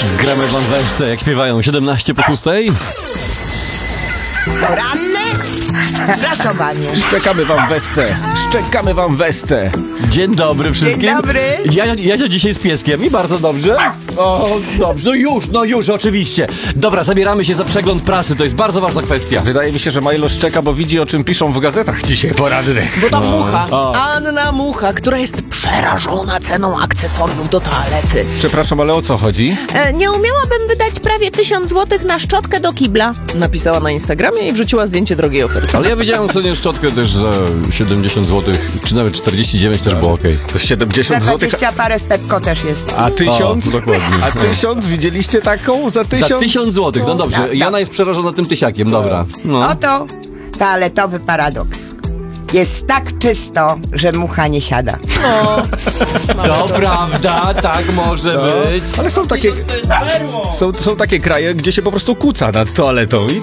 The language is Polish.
Gramy wam wersce, jak śpiewają 17 po 6. Poranne prasowanie. Szczekamy wam wesce. Szczekamy wam wesce. Dzień dobry wszystkim. Dzień dobry. Ja dzisiaj z pieskiem i bardzo dobrze. O, dobrze, no już, oczywiście. Dobra, zabieramy się za przegląd prasy, to jest bardzo ważna kwestia. Wydaje mi się, że Milo szczeka, bo widzi, o czym piszą w gazetach dzisiaj porannych. Bo ta mucha, Anna Mucha, która jest przerażona ceną akcesoriów do toalety. Przepraszam, ale o co chodzi? Nie umiałabym wydać prawie 1000 zł na szczotkę do kibla. Napisała na Instagramie i wrzuciła zdjęcie drogiej oferty. Ale ja widziałem cenie szczotkę też za 70 zł, czy nawet 49 też było okej. To 70 Za zł. 20 parę w Pepko też jest. A 1000? O, dokładnie. A 1000? Widzieliście taką? Za 1000? Za 1000 zł, no dobrze. Tak. Jana jest przerażona tym tysiakiem, dobra. No. Oto toaletowy paradoks. Jest tak czysto, że mucha nie siada. To prawda, tak może być. Ale są takie kraje, gdzie się po prostu kuca nad toaletą i